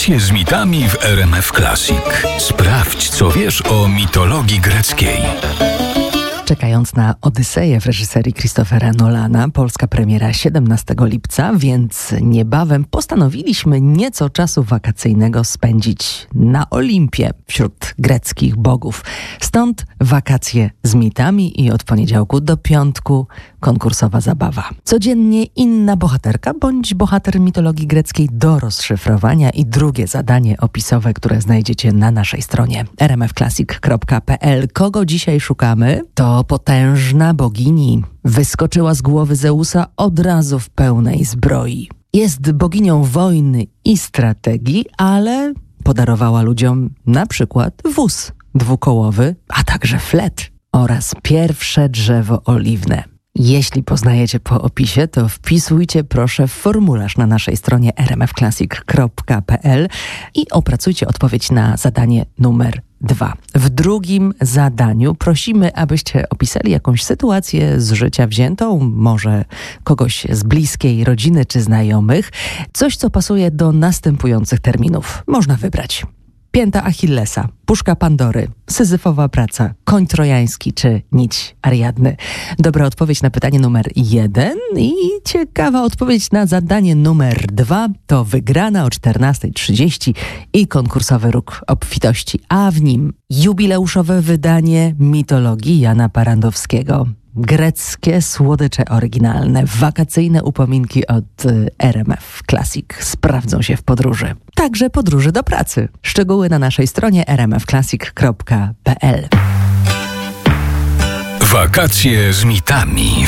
Wakacje z mitami w RMF Classic. Sprawdź, co wiesz o mitologii greckiej. Czekając na Odyseję w reżyserii Christophera Nolana, polska premiera 17 lipca, więc niebawem postanowiliśmy nieco czasu wakacyjnego spędzić na Olimpie wśród greckich bogów. Stąd wakacje z mitami i od poniedziałku do piątku konkursowa zabawa. Codziennie inna bohaterka bądź bohater mitologii greckiej do rozszyfrowania i drugie zadanie opisowe, które znajdziecie na naszej stronie rmfclassic.pl. Kogo dzisiaj szukamy? To potężna bogini. Wyskoczyła z głowy Zeusa od razu w pełnej zbroi. Jest boginią wojny i strategii, ale podarowała ludziom na przykład wóz dwukołowy, a także flet oraz pierwsze drzewo oliwne. Jeśli poznajecie po opisie, to wpisujcie proszę w formularz na naszej stronie rmfclassic.pl i opracujcie odpowiedź na zadanie numer 2. W drugim zadaniu prosimy, abyście opisali jakąś sytuację z życia wziętą, może kogoś z bliskiej rodziny czy znajomych, coś co pasuje do następujących terminów. Można wybrać: pięta Achillesa, puszka Pandory, syzyfowa praca, koń trojański czy nić Ariadny. Dobra odpowiedź na pytanie numer 1 i ciekawa odpowiedź na zadanie numer 2 to wygrana o 14:30 i konkursowy róg obfitości, a w nim jubileuszowe wydanie mitologii Jana Parandowskiego. Greckie słodycze oryginalne, wakacyjne upominki od RMF Classic sprawdzą się w podróży. Także podróży do pracy. Szczegóły na naszej stronie rmfclassic.pl. Wakacje z mitami